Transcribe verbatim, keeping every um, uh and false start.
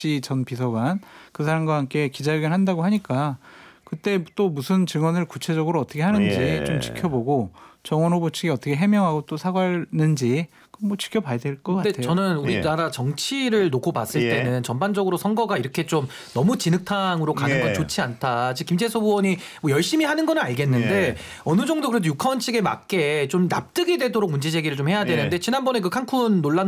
전 비서관 그 사람과 함께 기자회견 한다고 하니까 그때 또 무슨 증언을 구체적으로 어떻게 하는지 예. 좀 지켜보고 정원 후보 측이 어떻게 해명하고 또 사과하는지 뭐 지켜봐야 될 것 같아요. 근데 저는 우리나라 예. 정치를 놓고 봤을 예. 때는 전반적으로 선거가 이렇게 좀 너무 진흙탕으로 가는 예. 건 좋지 않다. 지금 김재섭 의원이 뭐 열심히 하는 건 알겠는데 예. 어느 정도 그래도 육하원 측에 맞게 좀 납득이 되도록 문제 제기를 좀 해야 되는데 예. 지난번에 그 칸쿤 논란